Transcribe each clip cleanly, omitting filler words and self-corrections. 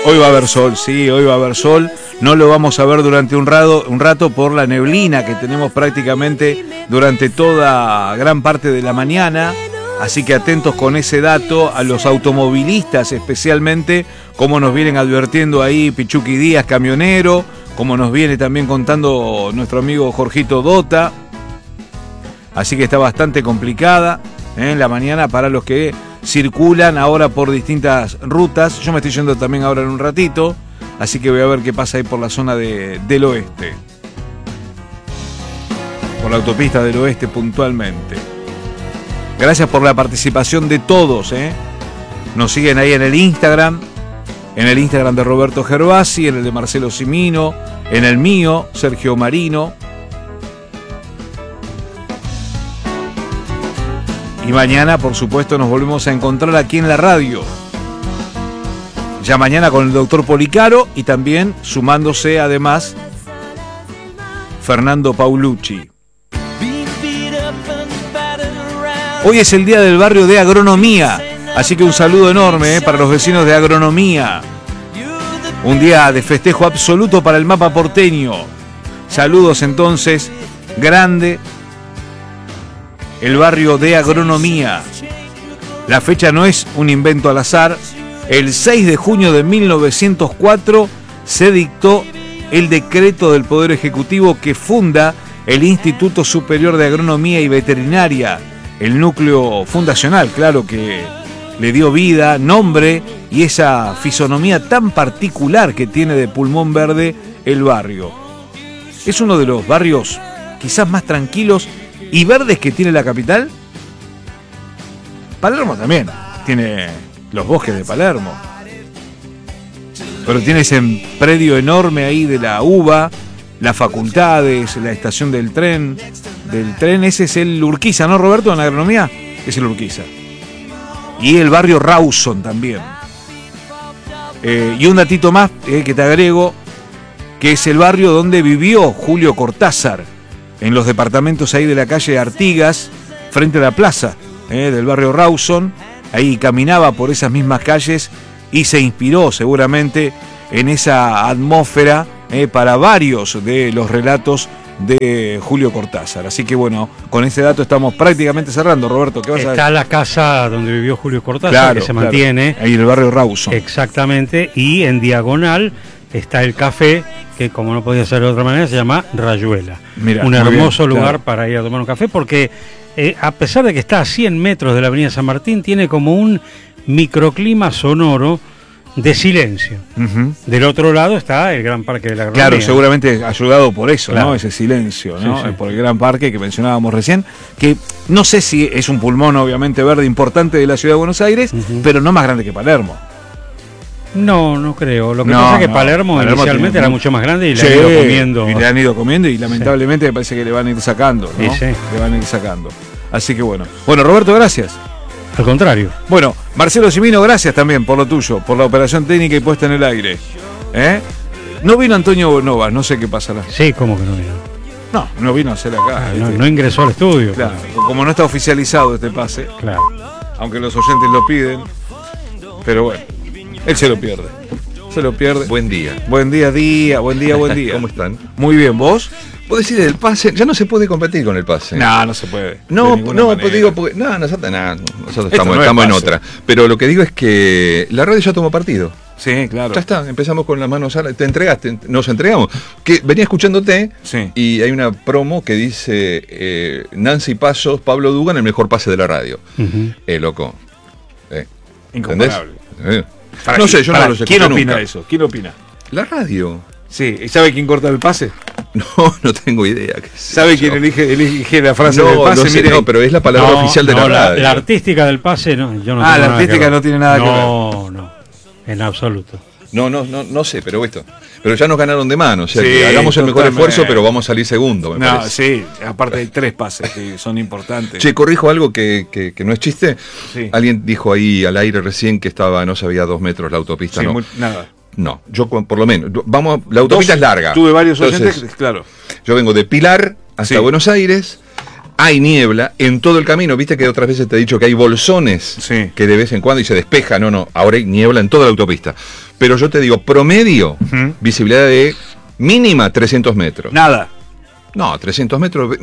Hoy va a haber sol, sí, hoy va a haber sol. No lo vamos a ver durante un rato por la neblina que tenemos prácticamente durante toda gran parte de la mañana. Así que atentos con ese dato a los automovilistas especialmente, como nos vienen advirtiendo ahí Pichuqui Díaz, camionero, como nos viene también contando nuestro amigo Jorgito Dota. Así que está bastante complicada en la mañana para los que circulan ahora por distintas rutas. Yo me estoy yendo también ahora en un ratito, así que voy a ver qué pasa ahí por la zona del oeste. Por la autopista del oeste puntualmente. Gracias por la participación de todos, Nos siguen ahí en el Instagram de Roberto Gervasi, en el de Marcelo Cimino, en el mío, Sergio Marino. Y mañana, por supuesto, nos volvemos a encontrar aquí en la radio. Ya mañana con el doctor Policaro y también sumándose además Fernando Paulucci. Hoy es el día del barrio de Agronomía, así que un saludo enorme para los vecinos de Agronomía. Un día de festejo absoluto para el mapa porteño. Saludos entonces, grande. El barrio de Agronomía. La fecha no es un invento al azar. El 6 de junio de 1904 se dictó el decreto del Poder Ejecutivo que funda el Instituto Superior de Agronomía y Veterinaria, el núcleo fundacional, claro, que le dio vida, nombre y esa fisonomía tan particular que tiene de pulmón verde el barrio. Es uno de los barrios quizás más tranquilos y verdes que tiene la capital. Palermo también tiene los bosques de Palermo, pero tiene ese predio enorme ahí de la UBA, las facultades, la estación del tren, ese es el Urquiza, ¿no, Roberto? En la agronomía es el Urquiza. Y el barrio Rawson también. Y un datito más que te agrego, que es el barrio donde vivió Julio Cortázar, en los departamentos ahí de la calle Artigas, frente a la plaza del barrio Rawson. Ahí caminaba por esas mismas calles y se inspiró seguramente en esa atmósfera para varios de los relatos de Julio Cortázar. Así que bueno, con ese dato estamos prácticamente cerrando. Roberto, ¿qué vas a decir? Está la casa donde vivió Julio Cortázar, claro, que se mantiene. Ahí en el barrio Rawson. Exactamente, y en diagonal está el café, que como no podía ser de otra manera, se llama Rayuela. Mirá, un hermoso lugar, claro, para ir a tomar un café, porque a pesar de que está a 100 metros de la avenida San Martín, tiene como un microclima sonoro de silencio. Uh-huh. Del otro lado está el Gran Parque de la Agronomía. Claro, seguramente ayudado por eso, claro, ¿no? Ese silencio, ¿no? Sí, sí. Por el Gran Parque que mencionábamos recién, que no sé si es un pulmón obviamente verde importante de la ciudad de Buenos Aires, uh-huh, pero no más grande que Palermo. No creo. Lo que pasa es que Palermo inicialmente era mucho más grande y le han ido comiendo. Y le han ido comiendo y lamentablemente me parece que le van a ir sacando, ¿no? Sí. Le van a ir sacando. Así que bueno. Bueno, Roberto, gracias. Al contrario. Bueno, Marcelo Cimino, gracias también por lo tuyo, por la operación técnica y puesta en el aire. No vino Antonio Novas, no sé qué pasará. Sí, ¿cómo que no vino? No vino a hacer acá. No ingresó al estudio. Claro, como no está oficializado este pase. Claro. Aunque los oyentes lo piden. Pero bueno, él se lo pierde. Buen día. Buen día. ¿Cómo están? Muy bien, ¿vos? ¿Puedo decir el pase? Ya no se puede competir con el pase. No se puede. Pues digo, porque nosotros estamos en otra. Pero lo que digo es que la radio ya tomó partido. Sí, claro. Ya está, empezamos con las manos a la... Te entregaste, nos entregamos. Que venía escuchándote, sí, y hay una promo que dice Nancy Pasos, Pablo Dugan, el mejor pase de la radio. Uh-huh. Loco. Incomparable. No sé, yo no lo sé. ¿Quién opina eso? ¿Quién opina? La radio. Sí, ¿y sabe quién corta el pase? No tengo idea. ¿Sabe quién elige la frase del pase? No sé, mire, pero es la palabra oficial de la radio. La artística del pase, no, yo no tengo la artística no tiene nada que ver. No, en absoluto. No sé, pero ya nos ganaron de mano. O sea, que hagamos el mejor esfuerzo, pero vamos a salir segundo, me parece. Sí, aparte hay 3 pases que son importantes. Che, corrijo algo que no es chiste. Sí. Alguien dijo ahí al aire recién que no se veía 2 metros la autopista. Sí, no. Nada. No, yo por lo menos. La autopista es larga. Tuve varios oyentes, claro. Yo vengo de Pilar hasta Buenos Aires. hay niebla en todo el camino. Viste que otras veces te he dicho que hay bolsones que de vez en cuando y se despeja. No, ahora hay niebla en toda la autopista. Pero yo te digo, promedio, visibilidad de mínima 300 metros. Nada. No, 300 metros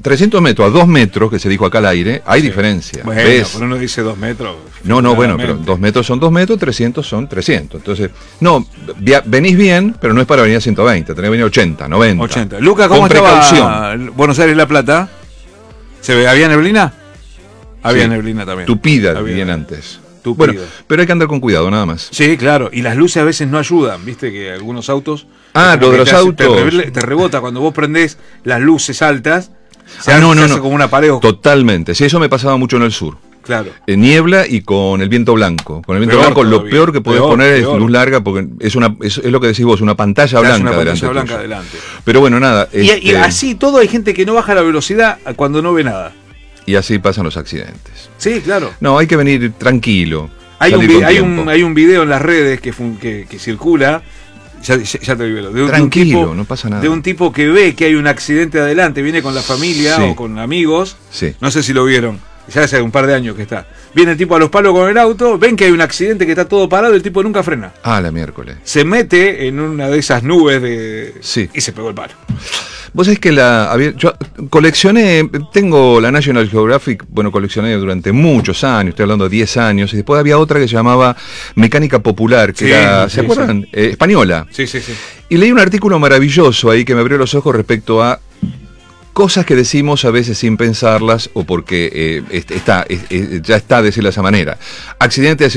a 2 metros, que se dijo acá al aire, hay diferencia. Bueno, ¿ves? Pero uno dice 2 metros. No, bueno, pero 2 metros son 2 metros, 300 son 300. Entonces, no, venís bien, pero no es para venir a 120, tenés que venir a 80, 90. 80. Luca, ¿cómo estaba Buenos Aires, La Plata? ¿Había neblina? Había neblina también. Tupida, bien antes. Bueno, pero hay que andar con cuidado, nada más. Sí, claro. Y las luces a veces no ayudan, viste que algunos autos... lo de los autos... Te rebota cuando vos prendés las luces altas, se hace como una pared. Totalmente. Sí, eso me pasaba mucho en el sur. Claro. Niebla y con el viento blanco. Con el viento blanco lo peor que podés poner es luz larga, porque es lo que decís vos, una pantalla blanca adelante. Pero bueno, nada. Y así todo, hay gente que no baja la velocidad cuando no ve nada. Y así pasan los accidentes. Sí, claro. No, hay que venir tranquilo. Hay un video en las redes que circula. Ya te digo. Tranquilo, no pasa nada. De un tipo que ve que hay un accidente adelante, viene con la familia o con amigos. Sí. No sé si lo vieron. Ya hace un par de años que está. Viene el tipo a los palos con el auto, ven que hay un accidente que está todo parado y el tipo nunca frena. La miércoles. Se mete en una de esas nubes y se pegó el palo. Vos sabés que yo coleccioné, tengo la National Geographic, coleccioné durante muchos años, estoy hablando de 10 años, y después había otra que se llamaba Mecánica Popular, que era, ¿se acuerdan? Española. Sí. Y leí un artículo maravilloso ahí que me abrió los ojos respecto a cosas que decimos a veces sin pensarlas o porque ya está decirlo de esa manera. Accidentes.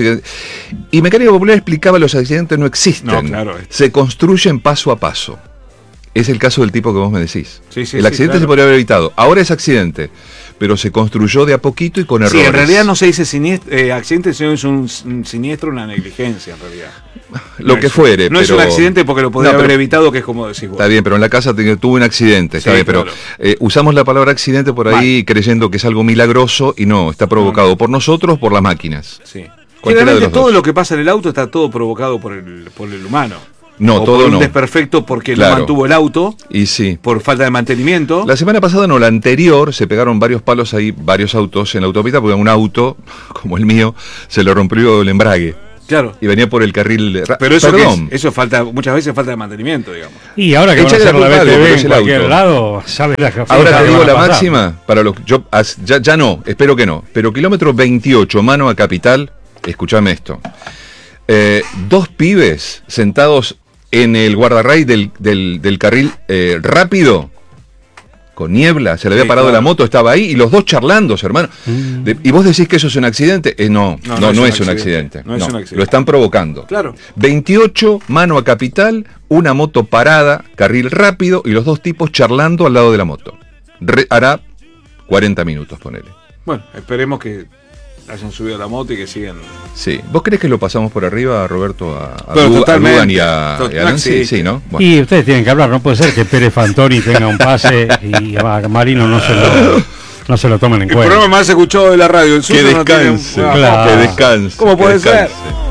Y Mecánica Popular explicaba que los accidentes no existen, se construyen paso a paso. Es el caso del tipo que vos me decís. El accidente se podría haber evitado. Ahora es accidente, pero se construyó de a poquito y con errores. Sí, en realidad no se dice accidente, sino es un siniestro, una negligencia en realidad. Lo que fuere. No es un accidente porque lo podría haber evitado, que es como decís vos. Está bien, pero en la casa tuve un accidente, está bien, pero usamos la palabra accidente por ahí creyendo que es algo milagroso y no, está provocado por nosotros, por las máquinas. Sí. Generalmente todo lo que pasa en el auto está todo provocado por el humano. No, todo por un desperfecto porque no mantuvo el auto. Y sí. Por falta de mantenimiento. La semana pasada, la anterior, se pegaron varios palos ahí, varios autos en la autopista, porque un auto, como el mío, se le rompió el embrague. Claro. Y venía por el carril. Pero eso muchas veces falta de mantenimiento, digamos. Y ahora que van a hacer la BTV en cualquier lado, ¿sabes la ahora te digo la máxima, ya no, espero que no. Pero kilómetro 28, mano a Capital, escúchame esto. 2 pibes sentados en el guardarray del carril rápido, con niebla, se le había parado la moto, estaba ahí, y los dos charlando, hermano. ¿Y vos decís que eso es un accidente? No es un accidente. Lo están provocando. Claro. 28, mano a Capital, una moto parada, carril rápido, y los dos tipos charlando al lado de la moto. Hará 40 minutos, ponele. Bueno, esperemos que hayan subido a la moto y que sigan. Sí. ¿Vos crees que lo pasamos por arriba, Roberto, a Dugan y a Nancy? Sí, ¿no? Bueno. Y ustedes tienen que hablar, no puede ser que Pérez Fantoni tenga un pase y a Marino no se lo tomen en cuenta. El programa más escuchado de la radio. Que descanse. ¿Cómo puede ser?